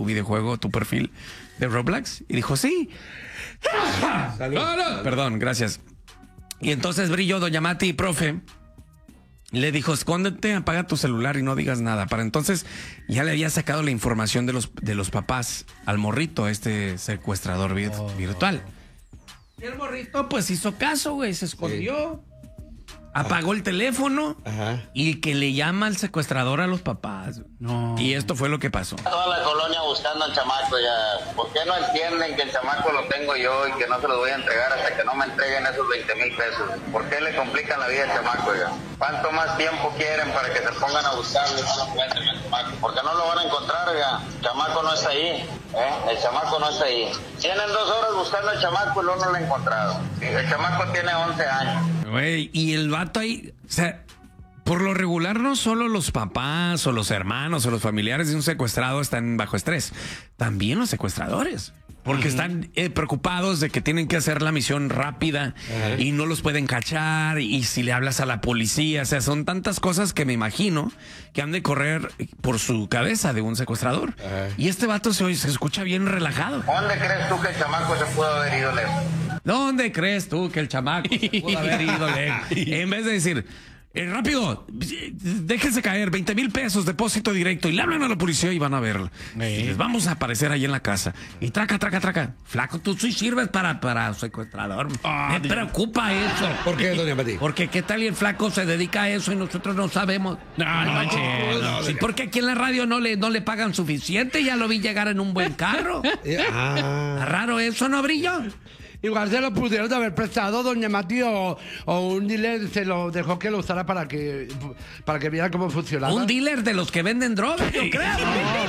videojuego, tu perfil de Roblox? Y dijo, sí. Salud. Perdón, gracias. Y entonces Brillo, doña Mati, profe, le dijo, escóndete, apaga tu celular y no digas nada. Para entonces ya le había sacado la información de los papás al morrito, este secuestrador virtual. Y el morrito pues hizo caso, güey, se escondió. Apagó el teléfono. Ajá. Y que le llama al secuestrador a los papás. No. Y esto fue lo que pasó. Toda la colonia buscando al chamaco ya. ¿Por qué no entienden que el chamaco lo tengo yo y que no se lo voy a entregar hasta que no me entreguen esos 20,000 pesos? ¿Por qué le complican la vida al chamaco ya? ¿Cuánto más tiempo quieren para que se pongan a buscarlo y no lo encuentren al chamaco? Porque no lo van a encontrar ya. El chamaco no está ahí. El chamaco no está ahí. Tienen 2 horas buscando al chamaco y luego no lo han encontrado. El chamaco tiene 11 años. Güey, y el vato ahí, o sea, por lo regular no solo los papás o los hermanos o los familiares de un secuestrado están bajo estrés, también los secuestradores. Porque están preocupados de que tienen que hacer la misión rápida y no los pueden cachar. Y si le hablas a la policía, o sea, son tantas cosas que me imagino que han de correr por su cabeza de un secuestrador. Y este vato se escucha bien relajado. ¿Dónde crees tú que el chamaco se pudo haber ido lejos? ¿Dónde crees tú que el chamaco se pudo haber ido lejos? En vez de decir, rápido, déjense caer, 20,000 pesos, depósito directo, y le hablan a la policía y van a verlo. Les vamos a aparecer ahí en la casa. Y traca. Flaco, tú sí sirves para secuestrador. Me preocupa eso. ¿Por qué, doña Mati? Porque qué tal y el flaco se dedica a eso y nosotros no sabemos. No. Sí, porque aquí en la radio no le pagan suficiente, ya lo vi llegar en un buen carro. Está raro eso, ¿no, Brillo? Igual se lo pudieron de haber prestado, doña Mati, o un dealer se lo dejó que lo usara para que viera cómo funcionaba. Un dealer de los que venden drogas, yo creo.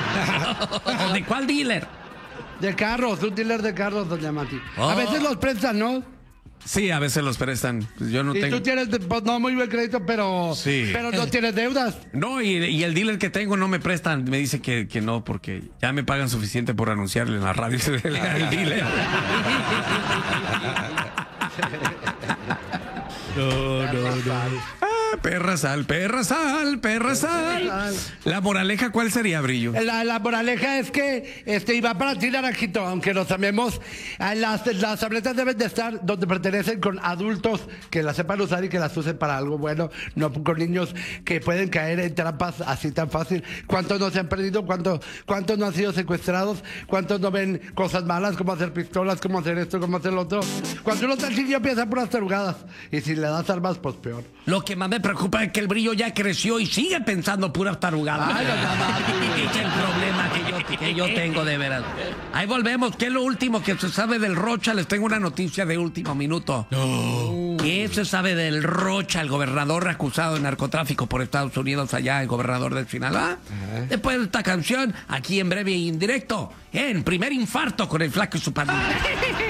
No. ¿De cuál dealer? De carros, un dealer de carros, doña Mati. A veces los prestan, ¿no? Sí, a veces los prestan. Yo no tengo. Tú tienes, pues, no muy buen crédito, pero no tienes deudas. No, y el dealer que tengo no me prestan. Me dice que no, porque ya me pagan suficiente por anunciarle en la radio el dealer. No. Perra sal. La moraleja, ¿cuál sería, Brillo? La moraleja es que y va para ti, Naranjito, aunque nos amemos, las tabletas deben de estar donde pertenecen, con adultos que las sepan usar y que las usen para algo bueno, no con niños que pueden caer en trampas así tan fácil. ¿Cuántos no se han perdido? ¿Cuántos no han sido secuestrados? ¿Cuántos no ven cosas malas, como hacer pistolas, como hacer esto, como hacer lo otro? Cuando uno está chiquillo piensa puras tarugadas, y si le das armas, pues peor. Lo que más me preocupa es que el Brillo ya creció y sigue pensando puras tarugadas. Es el problema que yo tengo, de veras. Ahí volvemos. ¿Qué es lo último que se sabe del Rocha? Les tengo una noticia de último minuto. ¿Qué se sabe del Rocha, el gobernador acusado de narcotráfico por Estados Unidos, allá, el gobernador del Sinaloa? Después de esta canción, aquí en breve y en directo, en Primer Infarto con el Flaco y su pandilla.